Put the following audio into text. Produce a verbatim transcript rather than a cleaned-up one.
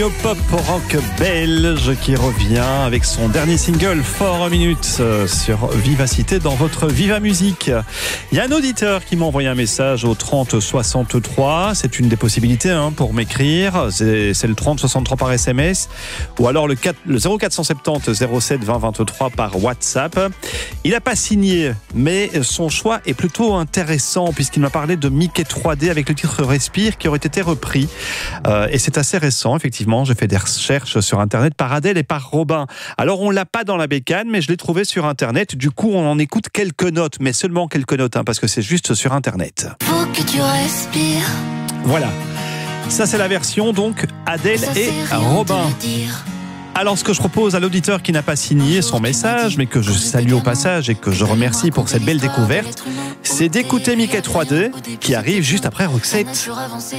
Pop rock belge qui revient avec son dernier single Four Minutes sur Vivacité dans votre Viva Musique. Il y a un auditeur qui m'a envoyé un message au trente soixante-trois. C'est une des possibilités hein, pour m'écrire. C'est, c'est le trente soixante-trois par S M S ou alors le, quatre, le zéro quatre cent soixante-dix zéro sept vingt vingt-trois par WhatsApp. Il n'a pas signé, mais son choix est plutôt intéressant puisqu'il m'a parlé de Mickey trois D avec le titre Respire qui aurait été repris. Euh, et c'est assez récent, effectivement. J'ai fait des recherches sur Internet par Adèle et par Robin. Alors, on l'a pas dans la bécane, mais je l'ai trouvé sur Internet. Du coup, on en écoute quelques notes, mais seulement quelques notes, hein, parce que c'est juste sur Internet. Faut que tu respires. Voilà. Ça, c'est la version, donc, Adèle et Robin. Alors, ce que je propose à l'auditeur qui n'a pas signé son message, mais que je salue au passage et que je remercie pour cette belle découverte, c'est d'écouter Mickey trois D, qui arrive juste après Roxette.